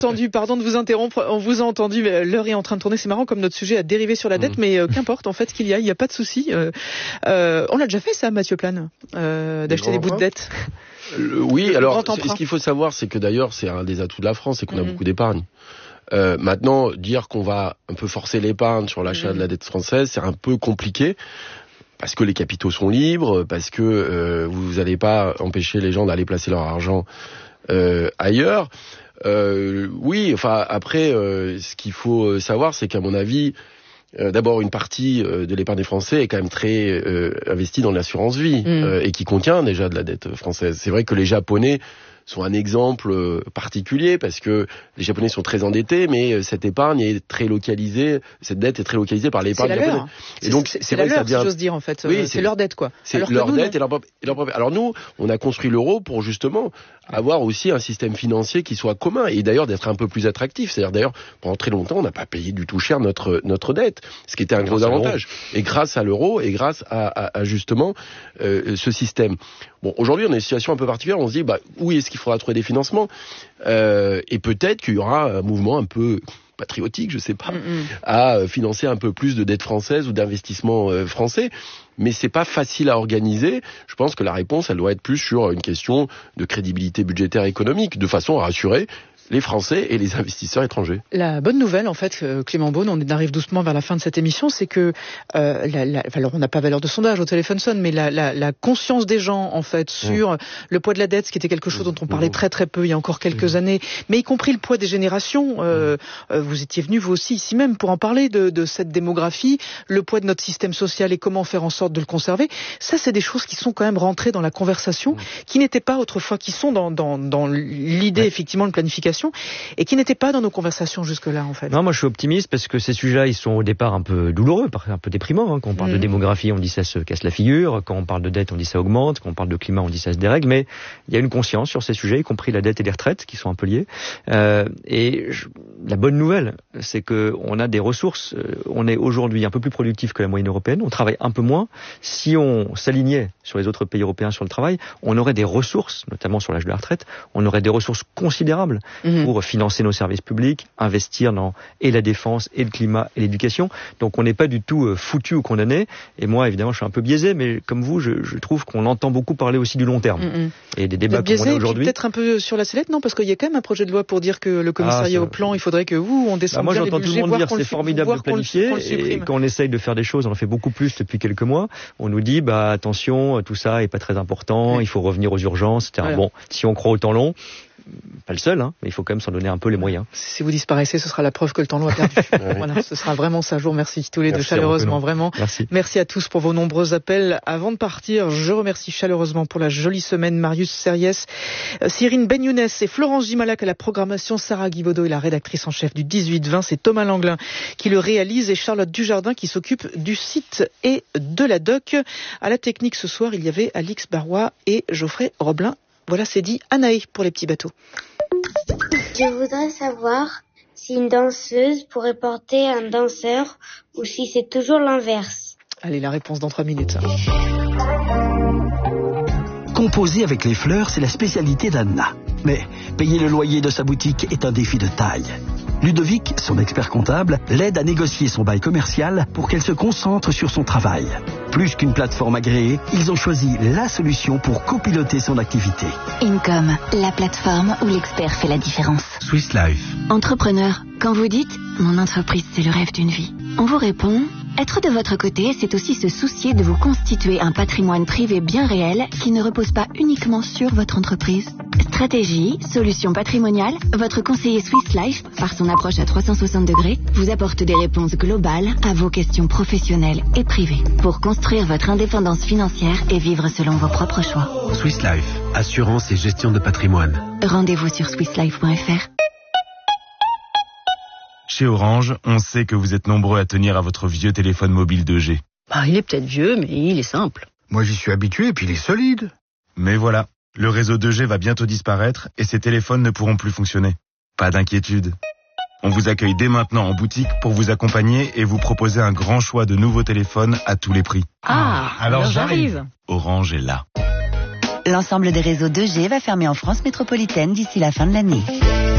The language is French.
Pardon de vous interrompre, on vous a entendu, l'heure est en train de tourner, c'est marrant comme notre sujet a dérivé sur la dette, mais qu'importe en fait qu'il y a pas de souci. On l'a déjà fait ça, Mathieu Plane, d'acheter des bouts de dette. Oui, alors ce qu'il faut savoir, c'est que d'ailleurs c'est un des atouts de la France, c'est qu'on a beaucoup d'épargne. Maintenant, dire qu'on va un peu forcer l'épargne sur l'achat de la dette française, c'est un peu compliqué. Parce que les capitaux sont libres, parce que vous n'allez pas empêcher les gens d'aller placer leur argent ailleurs. Oui, enfin après, ce qu'il faut savoir, c'est qu'à mon avis, d'abord une partie de l'épargne des Français est quand même très investie dans l'assurance vie et qui contient déjà de la dette française. C'est vrai que les Japonais sont un exemple particulier parce que les Japonais sont très endettés, mais cette épargne est très localisée, cette dette est très localisée par l'épargne japonaise. Et donc c'est la leur, si j'ose dire en fait. Oui, c'est leur dette quoi. C'est leur dette et leur propre. Alors nous, on a construit l'euro pour justement avoir aussi un système financier qui soit commun et d'ailleurs d'être un peu plus attractif. C'est-à-dire d'ailleurs pendant très longtemps, on n'a pas payé du tout cher notre dette, ce qui était un gros avantage. Et grâce à l'euro et grâce à justement ce système. Bon, aujourd'hui, on est dans une situation un peu particulière. On se dit, où est-ce qu'il faudra trouver des financements et peut-être qu'il y aura un mouvement un peu patriotique, je sais pas, à financer un peu plus de dette française ou d'investissements français. Mais c'est pas facile à organiser. Je pense que la réponse, elle doit être plus sur une question de crédibilité budgétaire et économique, de façon à rassurer les Français et les investisseurs étrangers. La bonne nouvelle, en fait, Clément Beaune, on arrive doucement vers la fin de cette émission, c'est que, alors on n'a pas valeur de sondage au téléphone sonne, mais la conscience des gens, en fait, sur le poids de la dette, ce qui était quelque chose dont on parlait très très peu il y a encore quelques années, mais y compris le poids des générations. Vous étiez venu, vous aussi, ici même, pour en parler de cette démographie, le poids de notre système social et comment faire en sorte de le conserver. Ça, c'est des choses qui sont quand même rentrées dans la conversation, qui n'étaient pas autrefois, qui sont dans l'idée, effectivement, de planification, et qui n'étaient pas dans nos conversations jusque-là, en fait. Non, moi je suis optimiste parce que ces sujets-là, ils sont au départ un peu douloureux, un peu déprimants. Quand on parle de démographie, on dit ça se casse la figure. Quand on parle de dette, on dit ça augmente. Quand on parle de climat, on dit ça se dérègle. Mais il y a une conscience sur ces sujets, y compris la dette et les retraites, qui sont un peu liés. La bonne nouvelle, c'est que on a des ressources. On est aujourd'hui un peu plus productif que la moyenne européenne. On travaille un peu moins. Si on s'alignait sur les autres pays européens sur le travail, on aurait des ressources, notamment sur l'âge de la retraite. On aurait des ressources considérables pour financer nos services publics, investir dans et la défense, et le climat, et l'éducation. Donc on n'est pas du tout foutu ou condamné. Et moi, évidemment, je suis un peu biaisé, mais comme vous, je trouve qu'on entend beaucoup parler aussi du long terme. Et des débats comme on a aujourd'hui. Peut-être un peu sur la sellette, non? Parce qu'il y a quand même un projet de loi pour dire que le commissariat au plan, il faudrait que on descende bien les budgets. Moi, j'entends tout le monde dire que c'est formidable de planifier. Et quand on essaye de faire des choses, on en fait beaucoup plus depuis quelques mois. On nous dit, attention, tout ça est pas très important, il faut revenir aux urgences, etc. Voilà. Bon, si on croit au temps long, pas le seul, mais il faut quand même s'en donner un peu les moyens. Si vous disparaissez, ce sera la preuve que le temps long a perdu. Voilà, ce sera vraiment ça. Je vous remercie tous les deux chaleureusement, vraiment. Merci à tous pour vos nombreux appels. Avant de partir, je remercie chaleureusement pour la jolie semaine Marius Serriès, Cyrine Benyounès et Florence Gimalac à la programmation, Sarah Guibaudot est la rédactrice en chef du 18-20, c'est Thomas Langlin qui le réalise et Charlotte Dujardin qui s'occupe du site et de la doc. À la technique ce soir, il y avait Alix Barrois et Geoffrey Roblin. Voilà, c'est dit. Anaï pour les petits bateaux. Je voudrais savoir si une danseuse pourrait porter un danseur ou si c'est toujours l'inverse. Allez, la réponse dans 3 minutes. Composer avec les fleurs, c'est la spécialité d'Anna. Mais payer le loyer de sa boutique est un défi de taille. Ludovic, son expert comptable, l'aide à négocier son bail commercial pour qu'elle se concentre sur son travail. Plus qu'une plateforme agréée, ils ont choisi la solution pour copiloter son activité. Income, la plateforme où l'expert fait la différence. Swiss Life. Entrepreneur, quand vous dites « Mon entreprise, c'est le rêve d'une vie », on vous répond « Être de votre côté, c'est aussi se soucier de vous constituer un patrimoine privé bien réel qui ne repose pas uniquement sur votre entreprise. » Stratégie, solutions patrimoniales, votre conseiller Swiss Life, par son approche à 360 degrés, vous apporte des réponses globales à vos questions professionnelles et privées pour construire votre indépendance financière et vivre selon vos propres choix. Swiss Life, assurance et gestion de patrimoine. Rendez-vous sur swisslife.fr. Chez Orange, on sait que vous êtes nombreux à tenir à votre vieux téléphone mobile 2G. Il est peut-être vieux, mais il est simple. Moi, j'y suis habitué et puis il est solide. Mais voilà, le réseau 2G va bientôt disparaître et ces téléphones ne pourront plus fonctionner. Pas d'inquiétude. On vous accueille dès maintenant en boutique pour vous accompagner et vous proposer un grand choix de nouveaux téléphones à tous les prix. Alors j'arrive. Orange est là. L'ensemble des réseaux 2G va fermer en France métropolitaine d'ici la fin de l'année.